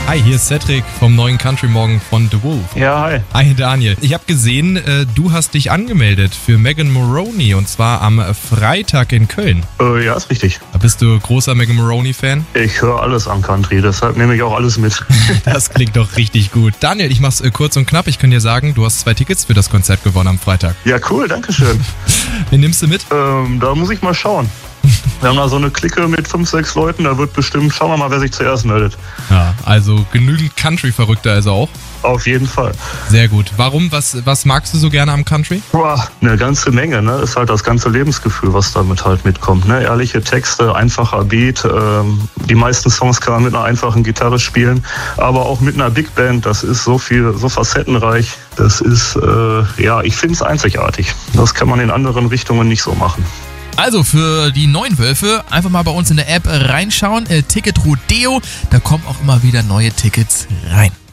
Hi, hier ist Cedric vom neuen Country Morgen von The Wolf. Ja, hi. Hi Daniel. Ich habe gesehen, du hast dich angemeldet für Megan Moroney und zwar am Freitag in Köln. Ja, ist richtig. Bist du großer Megan Moroney-Fan? Ich höre alles am Country, deshalb nehme ich auch alles mit. Das klingt doch richtig gut. Daniel, ich mach's kurz und knapp. Ich kann dir sagen, du hast 2 Tickets für das Konzert gewonnen am Freitag. Ja, cool, danke schön. Wen nimmst du mit? Da muss ich mal schauen. Wir haben da so eine Clique mit 5, 6 Leuten, da wird bestimmt, schauen wir mal, wer sich zuerst meldet. Ja, also genügend Country-Verrückter also auch. Auf jeden Fall. Sehr gut. Warum? Was magst du so gerne am Country? Boah, eine ganze Menge, ne? Ist halt das ganze Lebensgefühl, was damit halt mitkommt, ne? Ehrliche Texte, einfacher Beat. Die meisten Songs kann man mit einer einfachen Gitarre spielen, aber auch mit einer Big Band. Das ist so viel, so facettenreich. Das ist, ich finde es einzigartig. Das kann man in anderen Richtungen nicht so machen. Also für die neuen Wölfe einfach mal bei uns in der App reinschauen. Ticket Rodeo, da kommen auch immer wieder neue Tickets rein.